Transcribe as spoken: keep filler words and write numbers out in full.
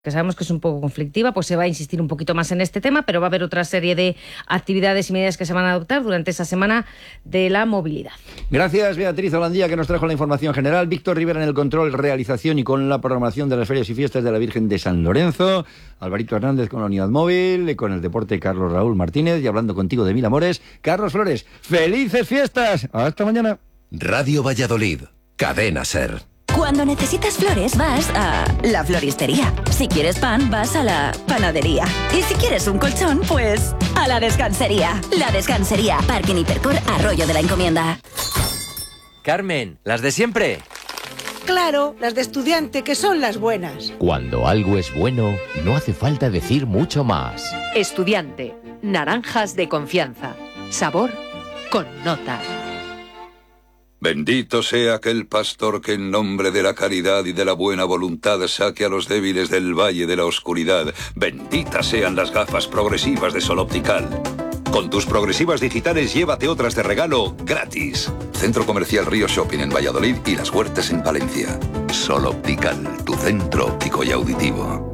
que sabemos que es un poco conflictiva, pues se va a insistir un poquito más en este tema, pero va a haber otra serie de actividades y medidas que se van a adoptar durante esa semana de la movilidad. Gracias, Beatriz Holandía, que nos trajo la información general. Víctor Rivera en el control, realización y con la programación de las ferias y fiestas de la Virgen de San Lorenzo. Alvarito Hernández con la unidad móvil, con el deporte Carlos Raúl Martínez, y hablando contigo de mil amores, Carlos Flores. ¡Felices fiestas! ¡Hasta mañana! Radio Valladolid, Cadena SER. Cuando necesitas flores vas a la floristería. Si quieres pan vas a la panadería. Y si quieres un colchón, pues a la descansería. La descansería, Parking Hipercor, Arroyo de la Encomienda. Carmen, ¿las de siempre? Claro, las de estudiante, que son las buenas. Cuando algo es bueno, no hace falta decir mucho más. Estudiante, naranjas de confianza. Sabor con nota. Bendito sea aquel pastor que en nombre de la caridad y de la buena voluntad saque a los débiles del valle de la oscuridad. Benditas sean las gafas progresivas de Sol Optical. Con tus progresivas digitales llévate otras de regalo gratis. Centro Comercial Río Shopping en Valladolid y Las Huertas en Palencia. Sol Optical, tu centro óptico y auditivo.